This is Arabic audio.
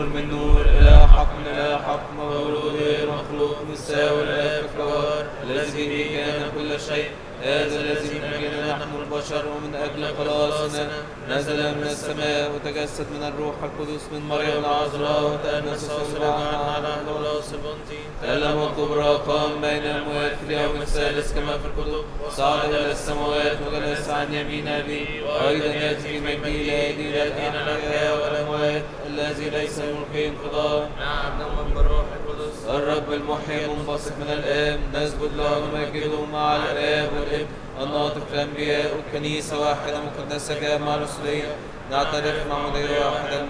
من نور إلى حق من إلى حق، مولود غير مخلوق، مساوي الآب في الجوهر، الذي به كان كل شيء. هذا الذي من أجلنا نحن البشر ومن أجل خلاصنا نزل من السماء وتجسد من الروح القدس من مريم العذراء وتأنس صلبا على خلاص بنتي. تألم الكبرى قام بين الأموات في اليوم الثالث كما في الكتب، صعد إلى السماوات وجلس عن يمين أبيه، وأيضا يأتي في مجده ليدين الذين الأحياء والأموات، الذي ليس ملقي انقضاء. نعم نؤمن بالروح القدس الرب المحيي منبثق من الآب، نسجد له ونمجده مع الآب والابن الناطق الأنبياء، والكنيسة واحدة مقدسة جامعة رسولية، نعترف معمودية واحدة